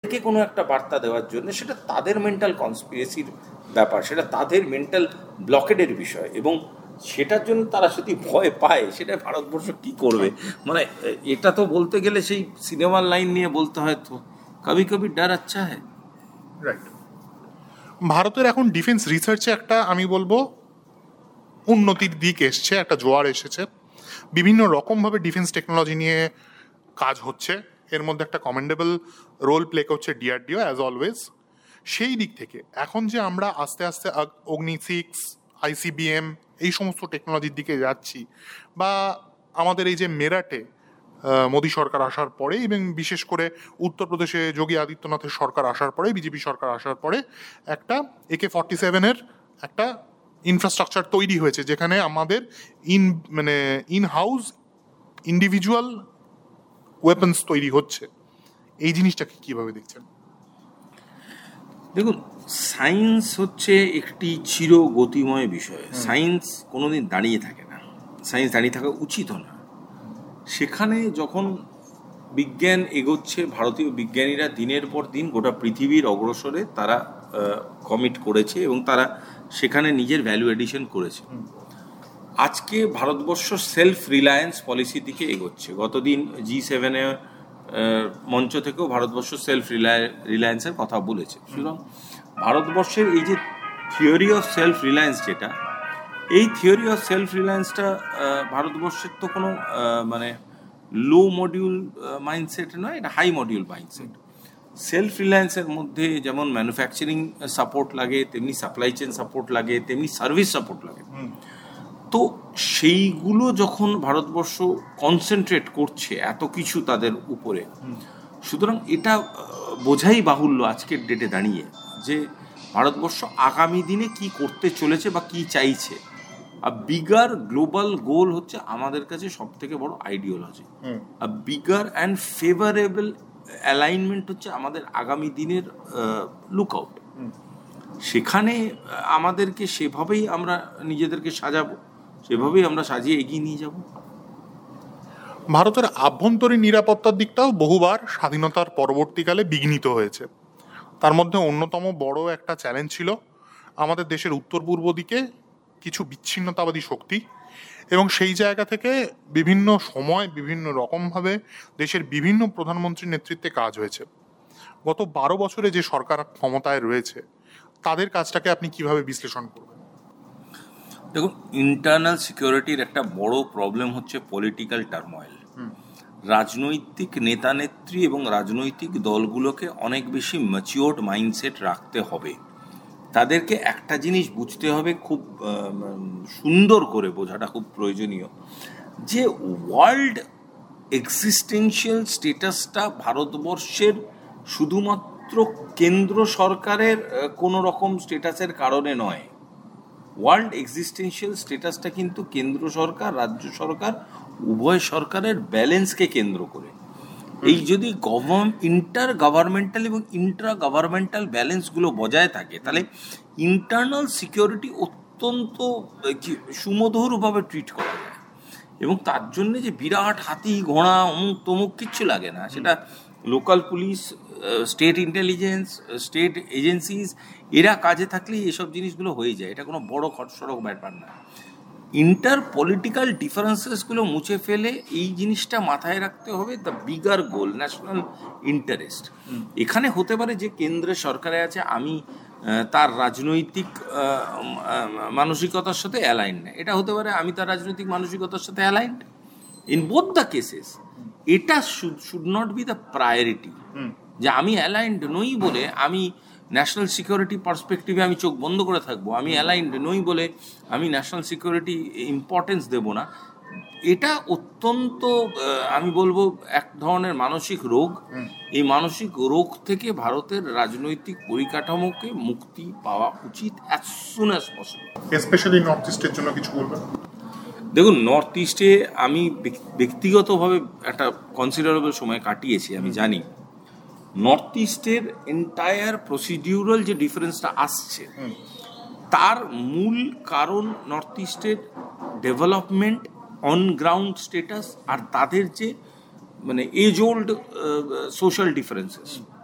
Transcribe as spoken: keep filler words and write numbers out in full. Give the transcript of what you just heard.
কে কোনো একটা বার্তা দেওয়ার জন্য, সেটা তাদের মেন্টাল কনস্পিরেসির ব্যাপার, সেটা তাদের মেন্টাল ব্লকেডের বিষয়, এবং সেটার জন্য তারা যদি ভয় পায়, সেটা ভারতবর্ষ কি করবে? মানে এটা তো বলতে গেলে সেই সিনেমার লাইন নিয়ে বলতে হয়, তো কবি কবি ডর আচ্ছা হ্যায়। রাইট। ভারতের এখন ডিফেন্স রিসার্চে একটা আমি বলবো উন্নতির দিক এসছে, একটা জোয়ার এসেছে। বিভিন্ন রকমভাবে ডিফেন্স টেকনোলজি নিয়ে কাজ হচ্ছে। এর মধ্যে একটা কমেন্ডেবল রোল প্লে করছে ডিআরডিও অ্যাজ অলওয়েজ। সেই দিক থেকে এখন যে আমরা আস্তে আস্তে অগ্নি সিক্স, আইসিবিএম এই সমস্ত টেকনোলজির দিকে যাচ্ছি, বা আমাদের এই যে মেরাটে মোদী সরকার আসার পরে, এবং বিশেষ করে উত্তরপ্রদেশে যোগী আদিত্যনাথের সরকার আসার পরে, বিজেপি সরকার আসার পরে একটা একে ফর্টি সেভেনের একটা ইনফ্রাস্ট্রাকচার তৈরি হয়েছে, যেখানে আমাদের ইন মানে ইন হাউস ইন্ডিভিজুয়াল ওয়েপন্স তৈরি হচ্ছে। এই জিনিসটাকে কিভাবে দেখছেন? দেখুন, সায়েন্স হচ্ছে একটি চির গতিময় বিষয়। সায়েন্স কোনোদিন দাঁড়িয়ে থাকে না, সায়েন্স দাঁড়িয়ে থাকা উচিত না। সেখানে যখন বিজ্ঞান এগোচ্ছে, ভারতীয় বিজ্ঞানীরা দিনের পর দিন গোটা পৃথিবীর অগ্রসরে তারা কমিট করেছে এবং তারা সেখানে নিজের ভ্যালু এডিশন করেছে। আজকে ভারতবর্ষ সেলফ রিলায়েন্স পলিসির দিকে এগোচ্ছে। গতদিন জি সেভেনে মঞ্চ থেকেও ভারতবর্ষ সেলফ রিলায়েন্সের কথা বলেছে। সুতরাং ভারতবর্ষের এই যে থিওরি অফ সেলফ রিলায়েন্স, যেটা এই থিওরি অফ সেলফ রিলায়েন্সটা ভারতবর্ষের তো কোনো মানে লো মডিউল মাইন্ডসেট নয়, এটা হাই মডিউল মাইন্ডসেট। সেলফ রিলায়েন্সের মধ্যে যেমন ম্যানুফ্যাকচারিং সাপোর্ট লাগে, তেমনি সাপ্লাই চেন সাপোর্ট লাগে, তেমনি সার্ভিস সাপোর্ট লাগে। তো সেইগুলো যখন ভারতবর্ষ কনসেন্ট্রেট করছে এত কিছু তাদের উপরে, সুতরাং এটা বোঝাই বাহুল্য আজকের ডেটে দাঁড়িয়ে যে ভারতবর্ষ আগামী দিনে কি করতে চলেছে বা কি চাইছে। আর বিগার গ্লোবাল গোল হচ্ছে আমাদের কাছে সব থেকে বড় ideology. R bigger and favourable alignment হচ্ছে আমাদের আগামী দিনের লুকআউট। সেখানে আমাদেরকে সেভাবেই আমরা নিজেদেরকে সাজাবো, সেভাবেই আমরা সাজিয়ে এগিয়ে নিয়ে যাব। ভারতের আভ্যন্তরীণ নিরাপত্তার দিকটাও বহুবার স্বাধীনতার পরবর্তীকালে বিঘ্নিত হয়েছে। তার মধ্যে অন্যতম বড় একটা চ্যালেঞ্জ ছিল আমাদের দেশের উত্তর পূর্ব দিকে কিছু বিচ্ছিন্নতাবাদী শক্তি, এবং সেই জায়গা থেকে বিভিন্ন সময় বিভিন্ন রকমভাবে দেশের বিভিন্ন প্রধানমন্ত্রীর নেতৃত্বে কাজ হয়েছে। গত বারো বছরে যে সরকার ক্ষমতায় রয়েছে, তাদের কাজটাকে আপনি কিভাবে বিশ্লেষণ করবেন? দেখুন, ইন্টারনাল সিকিউরিটির একটা বড় প্রবলেম হচ্ছে পলিটিক্যাল টার্ময়েল। রাজনৈতিক নেতা নেত্রী এবং রাজনৈতিক দলগুলোকে অনেক বেশি ম্যাচিওর্ড মাইন্ডসেট রাখতে হবে। তাদেরকে একটা জিনিস বুঝতে হবে, খুব সুন্দর করে বোঝাটা খুব প্রয়োজনীয়, যে ওয়ার্ল্ড এক্সিস্টেন্সিয়াল স্টেটাসটা ভারতবর্ষের শুধুমাত্র কেন্দ্র সরকারের কোনো রকম স্টেটাসের কারণে নয়। ওয়ার্ল্ড এক্সিস্টেন্সিয়াল স্টেটাসটা কিন্তু কেন্দ্র সরকার, রাজ্য সরকার, উভয় সরকারের ব্যালেন্সকে কেন্দ্র করে। এই যদি গভর্ন ইন্টার গভর্নমেন্টাল এবং ইন্ট্রা গভর্নমেন্টাল ব্যালেন্সগুলো বজায় থাকে, তাহলে ইন্টারনাল সিকিউরিটি অত্যন্ত সুমধুরভাবে ট্রিট করা যায়। এবং তার জন্যে যে বিরাট হাতি ঘোড়া অমুক তমুক কিচ্ছু লাগে না। সেটা local police, state intelligence, state agencies, এরা কাজে থাকলেই এসব জিনিসগুলো হয়ে যায়। এটা কোনো বড় খটসড়ক ব্যাপার না। ইন্টার পলিটিক্যাল ডিফারেন্সেসগুলো মুছে ফেলে এই জিনিসটা মাথায় রাখতে হবে, the bigger goal, national interest. এখানে হতে পারে যে কেন্দ্রের সরকারে আছে, আমি তার রাজনৈতিক মানসিকতার সাথে অ্যালাইন্ড না। এটা হতে পারে আমি তার রাজনৈতিক মানসিকতার সাথে aligned. In both the cases এটা should not be the priority, যে আমি অ্যালাইন্ড নই বলে আমি ন্যাশনাল সিকিউরিটি পার্সপেক্টিভে আমি চোখ বন্ধ করে থাকবো, আমি অ্যালাইন্ড নই বলে আমি ন্যাশনাল সিকিউরিটি ইম্পর্টেন্স দেব না। এটা অত্যন্ত আমি বলবো এক ধরনের মানসিক রোগ। এই মানসিক রোগ থেকে ভারতের রাজনৈতিক পরিকাঠামোকে মুক্তি পাওয়া উচিত as soon as possible. Specially north ইস্টের জন্য কিছু বলবেন? দেখুন, নর্থ ইস্টে আমি ব্যক্তিগতভাবে একটা কনসিডারেবল সময় কাটিয়েছি। আমি জানি নর্থ ইস্টের এন্টায়ার প্রসিডিউরাল যে ডিফারেন্সটা আসছে, তার মূল কারণ নর্থ ইস্টের ডেভেলপমেন্ট, অন গ্রাউন্ড স্টেটাস, আর তাদের যে মানে এজ ওল্ড সোশ্যাল ডিফারেন্সেস।